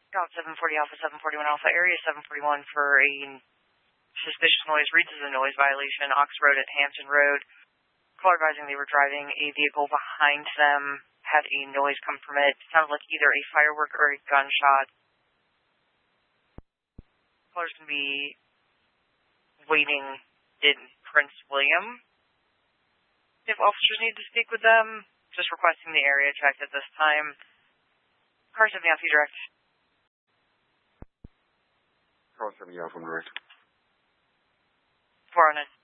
Route 740 Alpha, 741 Alpha, Area 741 for a suspicious noise. Reads as a noise violation. Ox Road at Hampton Road. Caller advising they were driving a vehicle behind them. Had a noise come from it. Sounded like either a firework or a gunshot. Caller's going to be waiting in Prince William. If officers need to speak with them, just requesting the area checked at this time. Car 70 Alpha direct. Car 70 Alpha direct. 409.